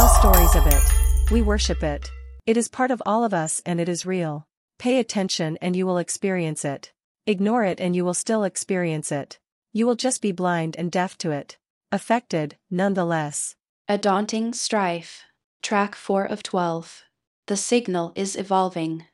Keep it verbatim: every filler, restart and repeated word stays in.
tell stories of it. We worship it. It is part of all of us and it is real. Pay attention and you will experience it. Ignore it and you will still experience it. You will just be blind and deaf to it. Affected, nonetheless. A daunting strife. Track four of twelve. The signal is evolving.